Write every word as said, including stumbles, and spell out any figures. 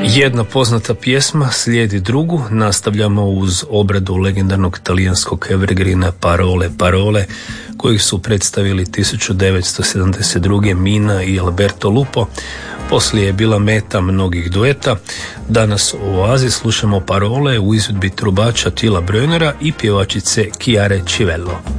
Jedna poznata pjesma slijedi drugu, nastavljamo uz obradu legendarnog talijanskog evergreena Parole, Parole, kojih su predstavili tisuću devetsto sedamdeset druge. Mina i Alberto Lupo. Poslije je bila meta mnogih dueta. Danas u Oazi slušamo Parole u izvedbi trubača Tila Brönera i pjevačice Chiare Civello.